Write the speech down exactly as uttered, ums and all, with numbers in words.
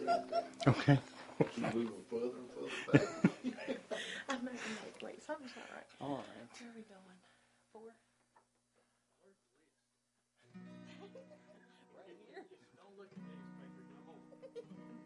Okay. Keep moving further and further back. I'm not gonna make, wait, something's not right. All right. Where are we going? Four?